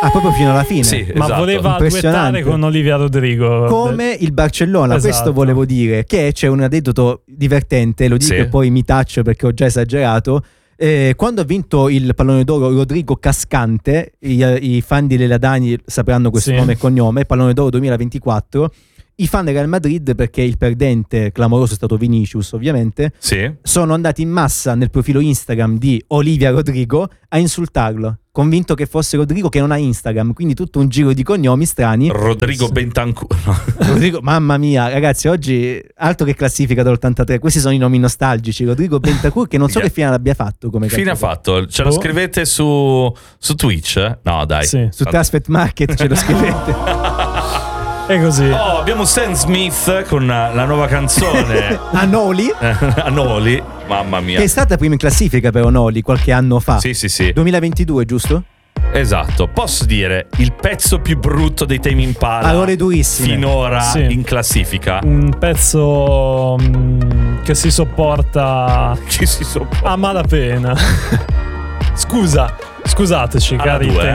proprio fino alla fine. Sì, Ma esatto. voleva duettare con Olivia Rodrigo. Come il Barcellona, Esatto. questo volevo dire, che c'è un aneddoto divertente, lo dico Sì. e poi mi taccio perché ho già esagerato. Quando ha vinto il pallone d'oro Rodrigo Cascante, i fan di Leila Dani sapranno questo Sì. nome e cognome, pallone d'oro 2024, i fan del Real Madrid, perché il perdente clamoroso è stato Vinicius ovviamente, Sì. sono andati in massa nel profilo Instagram di Olivia Rodrigo a insultarlo, convinto che fosse Rodrigo che non ha Instagram, quindi tutto un giro di cognomi strani. Rodrigo Bentancur. Rodrigo, mamma mia, ragazzi, oggi altro che classifica dall'83, questi sono i nomi nostalgici. Rodrigo Bentancur, che non so che fine abbia fatto come Fine ha calciatore. fatto? Ce lo scrivete su Twitch? No, dai. Sì. Su Transfer Market ce lo scrivete. È così. Oh, abbiamo Sam Smith con la nuova canzone. Anoli, Anoli. Mamma mia. che è stata prima in classifica per Anoli qualche anno fa. Sì, sì, sì. 2022, giusto? Esatto. Posso dire il pezzo più brutto dei Tame Impala Parole durissime. finora Sì. in classifica? Un pezzo che si sopporta Chi si sopporta? a malapena. Scusateci, Alla cari due.